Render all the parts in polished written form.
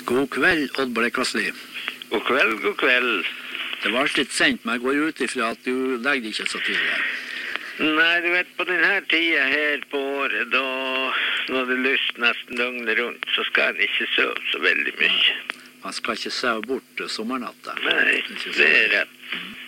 God kveld, Odd Blekasli. God kveld, god kveld. Det var litt sent, men jeg går ut ifra at du legger ikke så tidlig. Nei, du vet, på denne tida her på året, da når det lyst nesten døgnet rundt, så skal en ikke sove så veldig mye. Man skal ikke sove bort sommernatta. Nei, det er rett.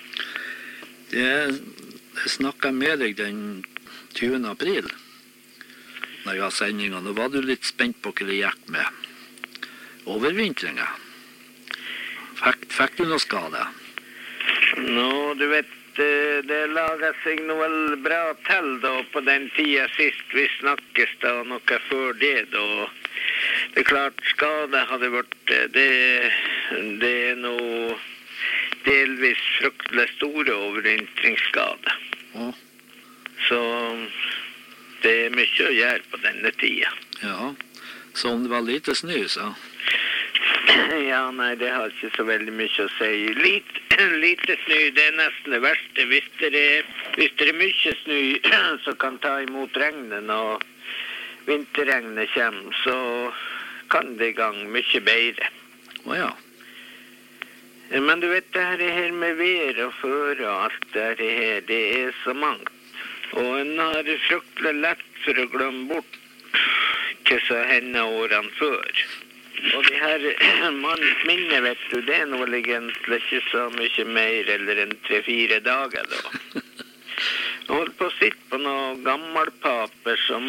Jeg snakket med deg den 20. april, når jeg har sendingen. Nå var du litt spent på hva det gikk med overvintringen. Fikk du noe skade? Nå, du vet, det laget seg noe vel bra til da på den tida sist vi snakkes da, noe før det da. Det er klart, skade hadde vært, det er noe delvis fryktelig store overvintringsskade. Ja. Så det er mye å gjøre på denne tida. Ja, så om det var lite snø, så? Ja, nei, det har ikke så veldig mye å si. Lite snø, det er nesten det verste. Hvis det er mye snø, så kan ta imot regnet når vinterregnet kommer, så kan det i gang mye bedre. Ja. Men du vet, det her med vær og føre og alt det her, det er så mangt. Og en har fryktelig lett for å glemme bort hva som hender årene før. Og de her mannens minne, vet du, det er noe egentlig ikke så mye mer eller enn 3-4 dager da. Jeg holdt på å sitte på noen gammelpaper som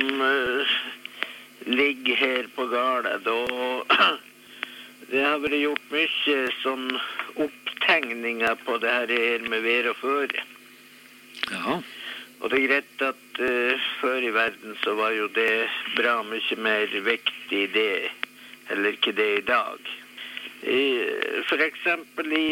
ligger her på gården da. Det har vært gjort mye sånn opptegninger på det her med vær og føre. Ja. Og det er greit at før i verden så var jo det bra mye mer viktig det, eller ikke det i dag. For eksempel i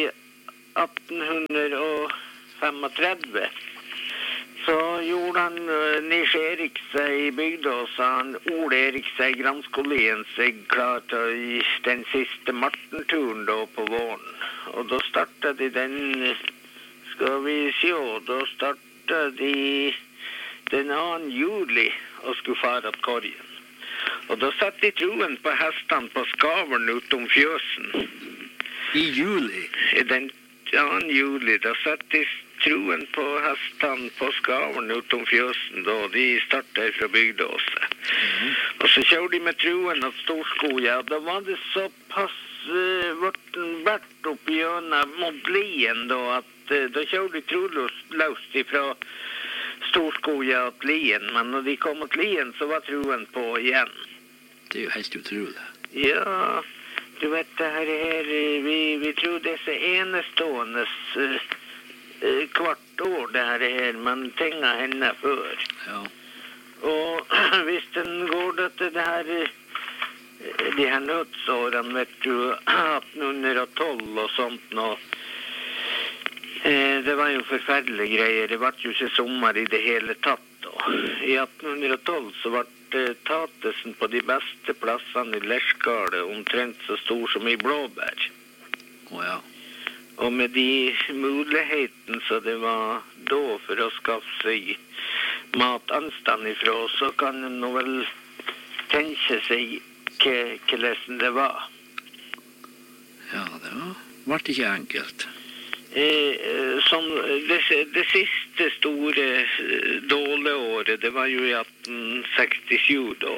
1835 så gjorde han Nils Erik seg i Bygdås, han Ole Erik seg Granskolien seg klar til den siste martenturen da på våren. Og da startet de den, skal vi se, da startet de den 2. juli og skulle fare til Korgen. Og da satt de troen på hestene på skaveren utom fjøsen. I juli? I den 2. juli, da satt de troen på hestene på skaveren utom fjøsen, da de startet fra Bygdåse. Og så kjørte de med troen av Storskoja, og da var det såpass vorten bært opp gjennom mot lien, da, at da kjørte de troløst ifra Storskoja til lien, men når de kom til lien, så var troen på igjen. Det er jo helt utrolig. Ja, du vet, det her, vi tror det er så enestående hvert år det her, men tinga hender før. Ja. Og hvis den går til det her, de her nødsårene, vet du, 1812 og sånt nå, det var jo forferdelige greier. Det var jo ikke sommer i det hele tatt. I 1812 så ble tatesen på de beste plassene i Lerskale omtrent så stor som i blåbær. Ja. Og med de mulighetene så det var da for å skaffe seg matanstand ifra, så kan en nå vel tenke seg hvordan det var. Ja, det var ikke enkelt. Det siste store dårligåret, det var jo i 1867 da.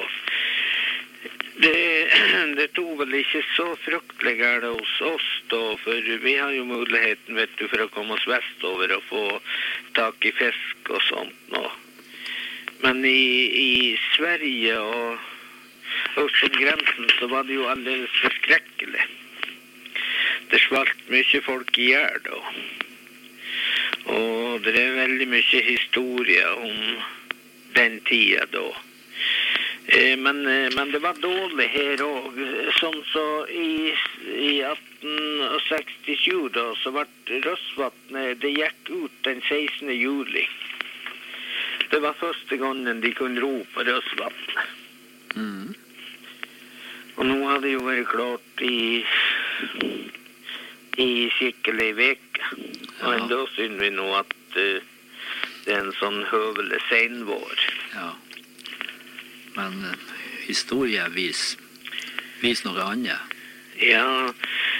Det tog vel ikke så fryktelig galt hos oss da, for vi har jo muligheten, vet du, for å komme oss vestover og få tak i fisk og sånt nå. Men i Sverige og på grensen så var det jo aldeles forskrekkelig. Det svalt mye folk i hjel da. Og det er veldig mye historie om den tida da. Men det var dårlig her også. Sånn så i 1867 da, så ble Røsvatnet, det gikk ut den 16. juli. Det var første gangen de kunne ro på Røsvatnet. Og nå har det jo vært klart i skikkelig veke. Og enda synes vi nå at det er en sånn høvelig senvår. Ja. Men historien viser noe annet. Ja,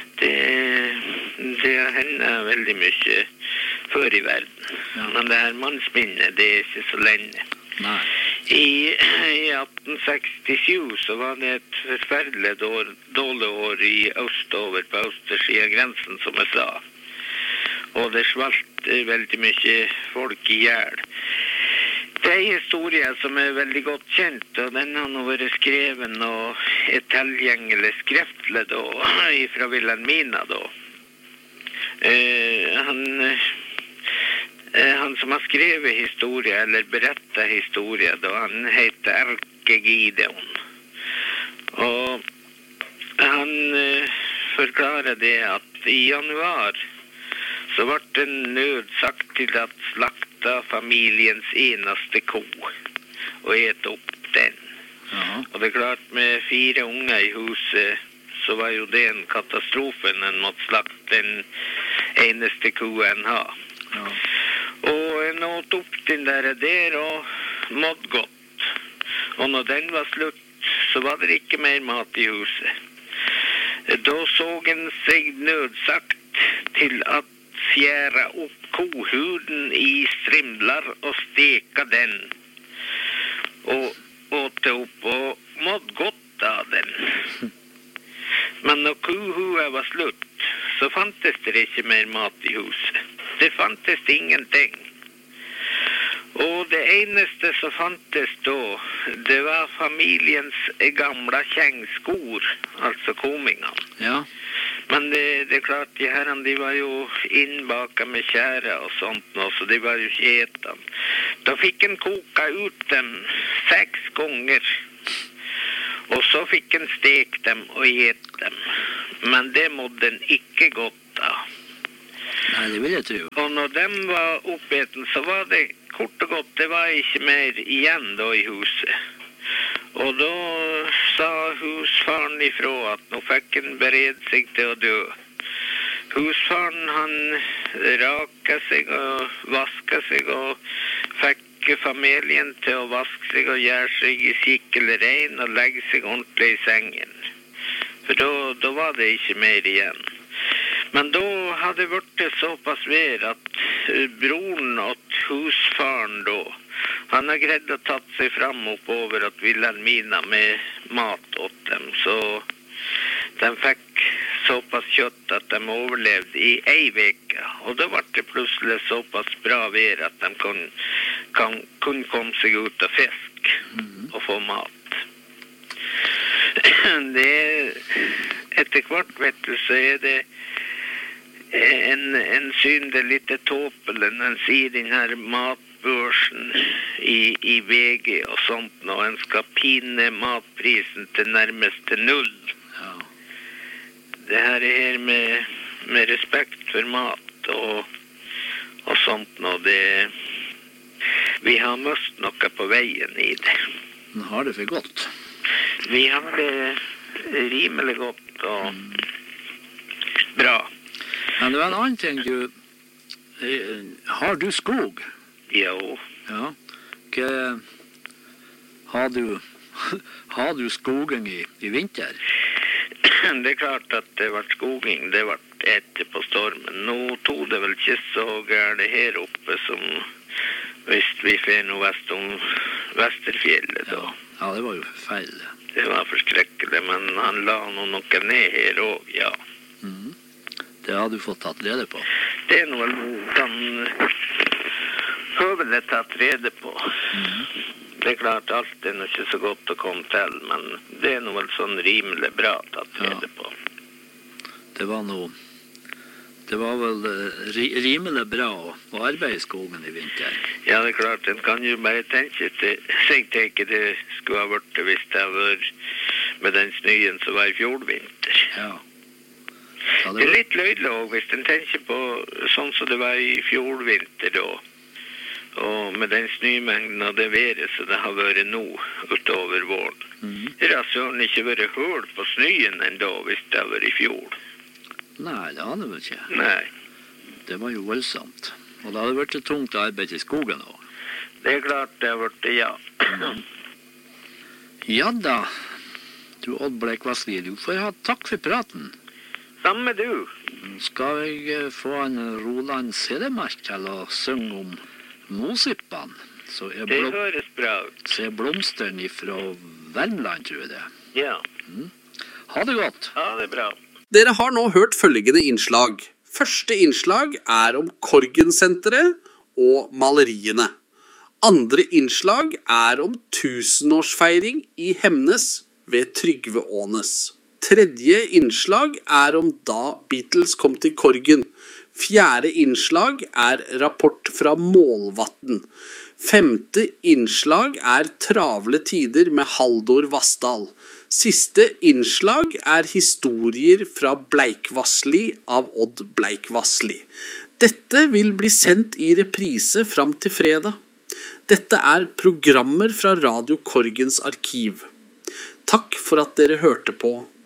det hender veldig mye før i verden. Ja. Men det her mannsminnet, det er ikke så lenge. Nei. I 1867 så var det et forferdelig dårlig år i østover på østersiden av grensen, som jeg sa. Og det svalt veldig mye folk i hjel. Det er en historie som er veldig godt kjent, og den har nå vært skreven og er tilgjengelig skriftlig da, fra Wilhelmina da. Han som har skrevet historie, eller berettet historie, da, han heter Erke Gideon. Og han forklarer det at i januar så ble det nødsagt til at slakta familiens eneste ko og et opp den. Ja. Og det er klart, med 4 unger i huset, så var jo det en katastrofe når en måtte slakte den eneste koen ha. Ja. Og en åt opp den der og måtte godt. Og når den var slutt, så var det ikke mer mat i huset. Da så en seg nødsagt til at skjære opp kohuden i strimler og steka den. Og åt det opp og måtte godt av den. Men når kohuet var slutt, så fantes det ikke mer mat i huset. Det fantes ingenting. Og det eneste som fantes da, det var familiens gamle kjengskor, altså komingene. Ja. Men det er klart, de herrene, de var jo innbaka med kjære og sånt nå, så de var jo ikke etende. Da fikk en koka ut dem 6 ganger, og så fikk en stek dem og et dem. Men det måtte en ikke godt av. Nei, det vil jeg tro. Og når de var oppeten, så var det kort og godt, det var ikke mer igjen da i huset. Og da sa husfaren ifra at nå fikk han beredt seg til å dø. Husfaren, han raket seg og vasket seg og fikk familien til å vaske seg og gjøre seg i skikkelig rein og legge seg ordentlig i sengen. For da var det ikke mer igjen. Men da hadde det vært såpass vær at broren og husfaren da, han har greid å tatt seg fram oppover at Wilhelmina med mat åt dem, så de fikk såpass kjøtt at de overlevde i 1 veke. Og da ble det plutselig såpass bra vær at de kunne komme seg ut av fisk og få mat. Etter hvert, vet du, så er det en syn det litt tåpelig når en sier den her matbørsen i VG og sånt, når en skal pine matprisen til nærmeste 0. Ja. Det her med respekt for mat og sånt, og vi har møst noe på veien i det. Men har det for godt? Vi har det rimelig godt og bra. Men det var en annen ting, har du skog? Jo. Ja. Har du skoging i vinter? Det er klart at det var skoging, det var etter på stormen. Nå tog det vel ikke så gærent her oppe som hvis vi fer noe vest om Vesterfjellet da. Ja, det var jo forferdelig. Det var forskrekkelig, men han la noe ned her også, ja. Mhm. Det har du fått tatt rede på. Det er noe kan høvelig tatt rede på. Det er klart alt er ikke så godt å komme til, men det er noe sånn rimelig bra tatt rede på. Det var vel rimelig bra å arbeide i skogen i vinter. Ja, det er klart, en kan jo bare tenke seg til ikke det skulle ha vært hvis det var med den snøen som var i fjordvinter. Ja. Det er litt løydelig også, hvis en tenker på sånn som det var i fjordvinter da, og med den snømengden og det været som det har vært nå utover våren. Det har søren ikke vært høl på snøen enda hvis det har vært i fjord. Nei, det hadde vel ikke. Nei. Det var jo voldsomt. Og det hadde vært tungt arbeid i skogen også. Det er klart det har vært det, ja. Ja da. Du, Odd Bleikvassli, du får ha takk for praten. Samme du. Skal jeg få en Roland Sedemark til å synge om Mosippan? Det høres bra ut. Så er blomsteren fra Värmland, tror jeg det. Ja. Ha det godt. Ha det bra. Dere har nå hørt følgende innslag. Første innslag er om Korgen-senteret og maleriene. Andre innslag er om 1000-årsfeiring i Hemnes ved Trygve Ånes. Tredje innslag er om da Beatles kom til Korgen. Fjerde innslag er rapport fra Målvatn. Femte innslag er travle tider med Haldor Vassdal. Siste innslag er historier fra Bleikvassli av Odd Bleikvassli. Dette vil bli sendt i reprise fram til fredag. Dette er programmer fra Radio Korgens arkiv. Takk for at dere hørte på.